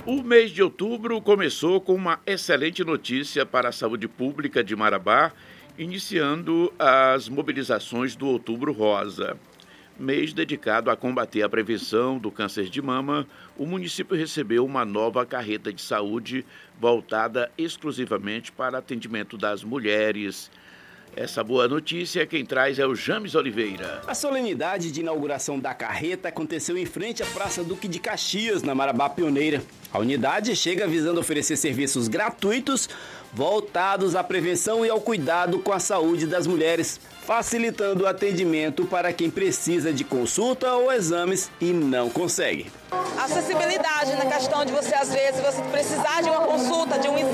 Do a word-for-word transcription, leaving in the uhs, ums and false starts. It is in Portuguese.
O mês de outubro começou com uma excelente notícia para a saúde pública de Marabá, iniciando as mobilizações do Outubro Rosa. Mês dedicado a combater a prevenção do câncer de mama, o município recebeu uma nova carreta de saúde voltada exclusivamente para atendimento das mulheres. Essa boa notícia quem traz é o James Oliveira. A solenidade de inauguração da carreta aconteceu em frente à Praça Duque de Caxias, na Marabá Pioneira. A unidade chega visando oferecer serviços gratuitos voltados à prevenção e ao cuidado com a saúde das mulheres, facilitando o atendimento para quem precisa de consulta ou exames e não consegue. Acessibilidade na questão de você, às vezes, você precisar de uma consulta, de um exame,